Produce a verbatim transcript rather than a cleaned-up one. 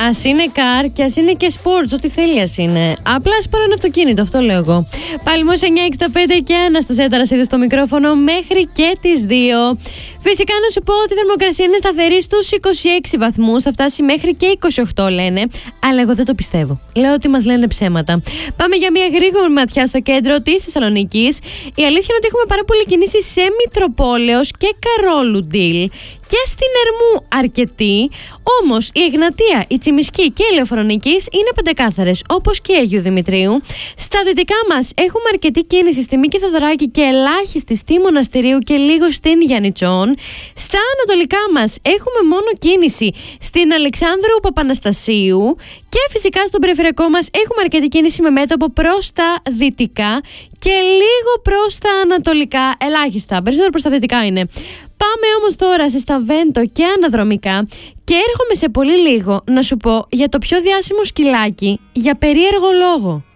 Ας είναι car και ας είναι και sports, ό,τι θέλει ας είναι. Απλά ας πάρω ένα αυτοκίνητο, αυτό λέω εγώ. Παλμός εννιά εξήντα πέντε και Αναστασία Ταρασίδου στο μικρόφωνο μέχρι και τις δύο. Φυσικά να σου πω ότι η θερμοκρασία είναι σταθερή στους είκοσι έξι βαθμούς, θα φτάσει μέχρι και είκοσι οκτώ λένε, αλλά εγώ δεν το πιστεύω. Λέω ότι μας λένε ψέματα. Πάμε για μια γρήγορη ματιά στο κέντρο της Θεσσαλονίκης. Η αλήθεια είναι ότι έχουμε πάρα πολύ κίνηση σε Μητροπόλεως και Καρόλου Ντιλ. Και στην Ερμού αρκετή, όμως η Εγνατία, η Τσιμισκή και η Λεωφρονικής είναι πεντεκάθαρες, όπως και η Αγίου Δημητρίου. Στα δυτικά μας έχουμε αρκετή κίνηση στη Μίκη Θοδωράκη και ελάχιστη στη Μοναστηρίου και λίγο στην Γιαννιτσών. Στα ανατολικά μας έχουμε μόνο κίνηση στην Αλεξάνδρου Παπαναστασίου και φυσικά στον περιφερειακό μας έχουμε αρκετή κίνηση με μέτωπο προς τα δυτικά και λίγο προς τα ανατολικά, ελάχιστα, περισσότερο προς τα δυτικά είναι. Πάμε όμως τώρα σε Σταβέντο και αναδρομικά και έρχομαι σε πολύ λίγο να σου πω για το πιο διάσημο σκυλάκι για περίεργο λόγο.